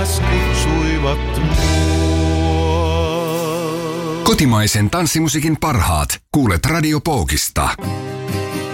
laskut suivat mua. Kotimaisen tanssimusiikin parhaat kuulet Radio Poukista.